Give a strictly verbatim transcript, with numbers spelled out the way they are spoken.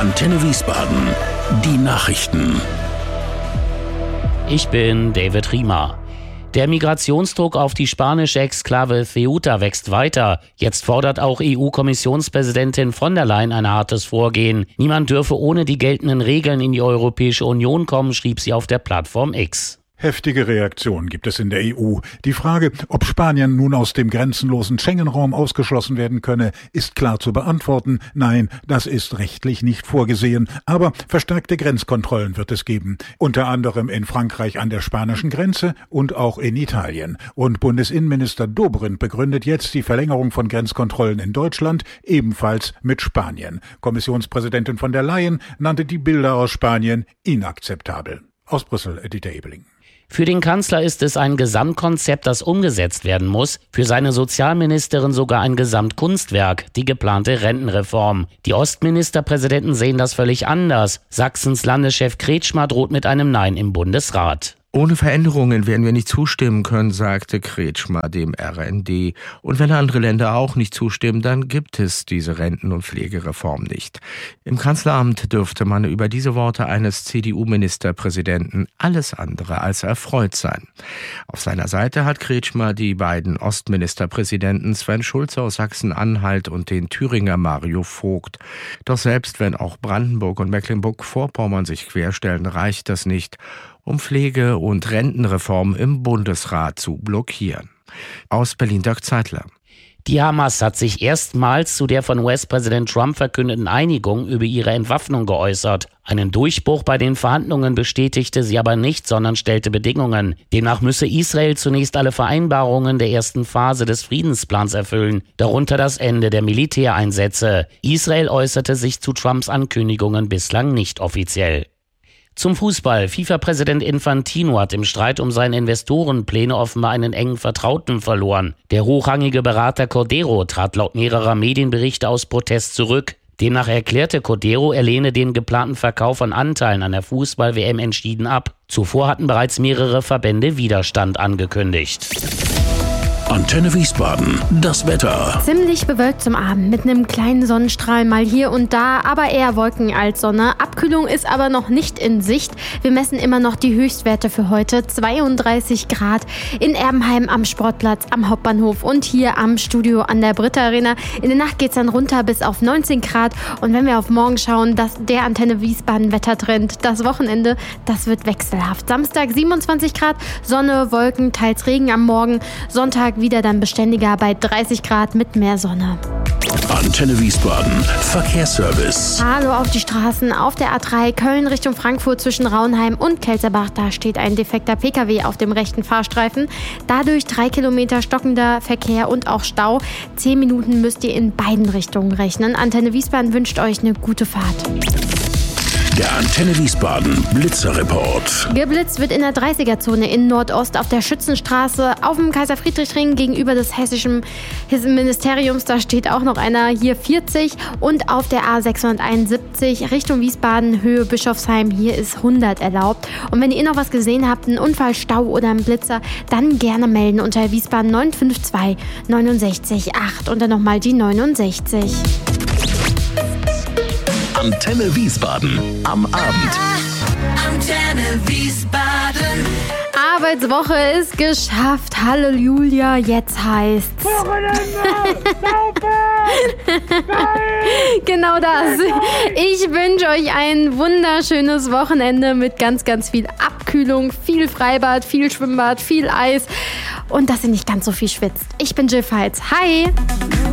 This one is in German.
Antenne Wiesbaden. Die Nachrichten. Ich bin David Riemer. Der Migrationsdruck auf die spanische Exklave Ceuta wächst weiter. Jetzt fordert auch E U-Kommissionspräsidentin von der Leyen ein hartes Vorgehen. Niemand dürfe ohne die geltenden Regeln in die Europäische Union kommen, schrieb sie auf der Plattform X. Heftige Reaktionen gibt es in der E U. Die Frage, ob Spanien nun aus dem grenzenlosen Schengen-Raum ausgeschlossen werden könne, ist klar zu beantworten. Nein, das ist rechtlich nicht vorgesehen. Aber verstärkte Grenzkontrollen wird es geben. Unter anderem in Frankreich an der spanischen Grenze und auch in Italien. Und Bundesinnenminister Dobrindt begründet jetzt die Verlängerung von Grenzkontrollen in Deutschland ebenfalls mit Spanien. Kommissionspräsidentin von der Leyen nannte die Bilder aus Spanien inakzeptabel. Aus Brüssel, Dieter Ebeling. Für den Kanzler ist es ein Gesamtkonzept, das umgesetzt werden muss. Für seine Sozialministerin sogar ein Gesamtkunstwerk, die geplante Rentenreform. Die Ostministerpräsidenten sehen das völlig anders. Sachsens Landeschef Kretschmer droht mit einem Nein im Bundesrat. Ohne Veränderungen werden wir nicht zustimmen können, sagte Kretschmer dem R N D. Und wenn andere Länder auch nicht zustimmen, dann gibt es diese Renten- und Pflegereform nicht. Im Kanzleramt dürfte man über diese Worte eines C D U-Ministerpräsidenten alles andere als erfreut sein. Auf seiner Seite hat Kretschmer die beiden Ostministerpräsidenten Sven Schulze aus Sachsen-Anhalt und den Thüringer Mario Vogt. Doch selbst wenn auch Brandenburg und Mecklenburg-Vorpommern sich querstellen, reicht das nicht, um Pflege- und Rentenreform im Bundesrat zu blockieren. Aus Berlin Dirk Zeitler. Die Hamas hat sich erstmals zu der von U S-Präsident Trump verkündeten Einigung über ihre Entwaffnung geäußert. Einen Durchbruch bei den Verhandlungen bestätigte sie aber nicht, sondern stellte Bedingungen. Demnach müsse Israel zunächst alle Vereinbarungen der ersten Phase des Friedensplans erfüllen, darunter das Ende der Militäreinsätze. Israel äußerte sich zu Trumps Ankündigungen bislang nicht offiziell. Zum Fußball. FIFA-Präsident Infantino hat im Streit um seine Investorenpläne offenbar einen engen Vertrauten verloren. Der hochrangige Berater Cordero trat laut mehrerer Medienberichte aus Protest zurück. Demnach erklärte Cordero, er lehne den geplanten Verkauf von Anteilen an der Fußball-W M entschieden ab. Zuvor hatten bereits mehrere Verbände Widerstand angekündigt. Antenne Wiesbaden, das Wetter. Ziemlich bewölkt zum Abend mit einem kleinen Sonnenstrahl mal hier und da, aber eher Wolken als Sonne. Abkühlung ist aber noch nicht in Sicht. Wir messen immer noch die Höchstwerte für heute. zweiunddreißig Grad in Erbenheim am Sportplatz, am Hauptbahnhof und hier am Studio an der Britta Arena. In der Nacht geht es dann runter bis auf neunzehn Grad. Und wenn wir auf morgen schauen, dass der Antenne Wiesbaden Wettertrend, das Wochenende, das wird wechselhaft. Samstag siebenundzwanzig Grad, Sonne, Wolken, teils Regen am Morgen. Sonntag wieder dann beständiger bei dreißig Grad mit mehr Sonne. Antenne Wiesbaden, Verkehrsservice. Hallo auf die Straßen. Auf der A drei Köln Richtung Frankfurt zwischen Raunheim und Kelzerbach. Da steht ein defekter P K W auf dem rechten Fahrstreifen. Dadurch drei Kilometer stockender Verkehr und auch Stau. Zehn Minuten müsst ihr in beiden Richtungen rechnen. Antenne Wiesbaden wünscht euch eine gute Fahrt. Der Antenne Wiesbaden Blitzerreport. Geblitzt wird in der dreißiger-Zone in Nordost auf der Schützenstraße, auf dem Kaiser-Friedrich-Ring gegenüber des hessischen Ministeriums. Da steht auch noch einer, hier vierzig. Und auf der A sechshunderteinundsiebzig Richtung Wiesbaden, Höhe Bischofsheim, hier ist hundert erlaubt. Und wenn ihr noch was gesehen habt, einen Unfall, Stau oder einen Blitzer, dann gerne melden unter Wiesbaden neun fünf zwei neun sechs acht und dann nochmal die neunundsechzig. Antenne Wiesbaden am Abend. Antenne Wiesbaden. Arbeitswoche ist geschafft. Halleluja, jetzt heißt's. Genau das. Ich wünsche euch ein wunderschönes Wochenende mit ganz, ganz viel Abkühlung, viel Freibad, viel Schwimmbad, viel Eis und dass ihr nicht ganz so viel schwitzt. Ich bin Jill Feitz. Hi!